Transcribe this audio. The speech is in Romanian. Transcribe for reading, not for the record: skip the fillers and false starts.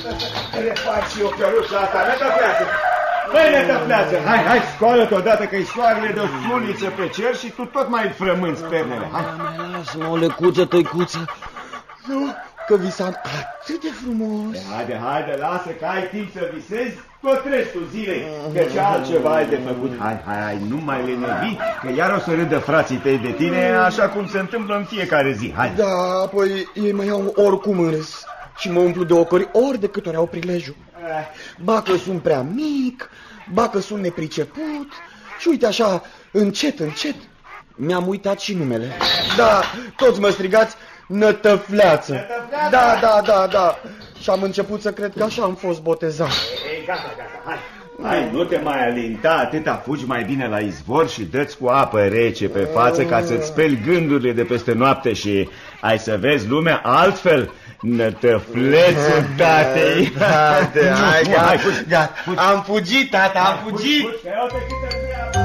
Refaci și o căruță asta, Nătăfleață. Băi, Nătăfleață, hai, scoală-te odată că-i soarele de o suliță pe cer și tu tot mai frămânți pernele. Hai. Lasă-mă, o lecuță, tăicuță. Nu, că visam atât de frumos. Haide, lasă că ai timp să visezi tot restul zilei, că ce altceva ai de făcut. Hai, nu mai lenevi, că iar o să râdă frații tăi de tine, așa cum se întâmplă în fiecare zi. Hai. Da, apoi ei mă iau oricum în râs și mă umplu de ocări ori de câte ori au prilejul. Ba că sunt prea mic, ba că sunt nepriceput și uite așa, încet, mi-am uitat și numele. Da, toți mă strigați Nătăfleață. Da. Și am început să cred că așa am fost botezat. Ei, gata, hai, nu te mai alinta atâta, fugi mai bine la izvor și dă-ți cu apă rece pe față ca să-ți speli gândurile de peste noapte și ai să vezi lumea altfel. Nătăflețul tatei. Hai, gata. Am fugit, tata, am fugit.